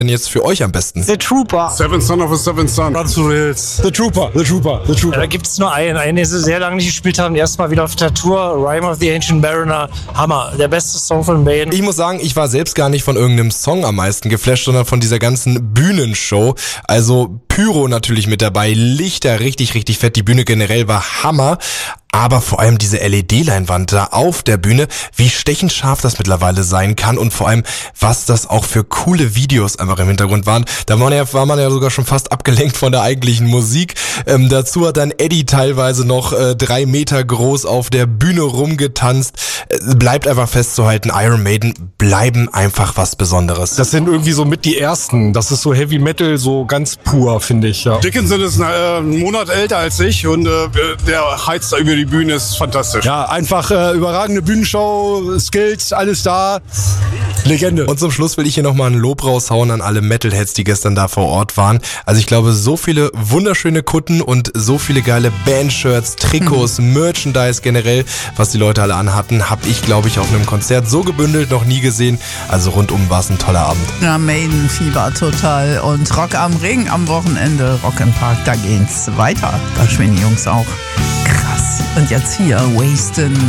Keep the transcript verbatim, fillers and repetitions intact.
denn jetzt für euch am besten? The Trooper. Seventh Son of a Seventh Son. Run to Rails. The Trooper, The Trooper, The Trooper. Ja, da gibt es nur einen, einen, den sie sehr lange nicht gespielt haben. Erstmal wieder auf der Tour. Rime of the Ancient Mariner. Hammer. Der beste Song von Bane. Ich muss sagen, ich war selbst gar nicht von irgendeinem Song am meisten geflasht, sondern von dieser ganzen Bühnenshow. Also Pyro natürlich mit dabei, Lichter richtig, richtig fett. Die Bühne generell war Hammer. Aber vor allem diese L E D-Leinwand da auf der Bühne, wie stechend scharf das mittlerweile sein kann und vor allem, was das auch für coole Videos einfach im Hintergrund waren. Da war man ja, war man ja sogar schon fast abgelenkt von der eigentlichen Musik. Ähm, dazu hat dann Eddie teilweise noch äh, drei Meter groß auf der Bühne rumgetanzt. Äh, bleibt einfach festzuhalten, Iron Maiden bleiben einfach was Besonderes. Das sind irgendwie so mit die ersten. Das ist so Heavy Metal, so ganz pur, finde ich. Ja. Dickinson ist äh, einen Monat älter als ich und äh, der heizt da über die Die Bühne, ist fantastisch. Ja, einfach äh, überragende Bühnenshow, Skills, alles da. Legende. Und zum Schluss will ich hier nochmal ein Lob raushauen an alle Metalheads, die gestern da vor Ort waren. Also ich glaube, so viele wunderschöne Kutten und so viele geile Bandshirts, Trikots, mhm. Merchandise generell, was die Leute alle anhatten, habe ich, glaube ich, auf einem Konzert so gebündelt noch nie gesehen. Also rundum war es ein toller Abend. Ja, Maiden-Fieber total. Und Rock am Ring am Wochenende, Rock im Park, da geht's weiter. Da schwingen die Jungs auch. Krass. Und jetzt hier, Wastin'.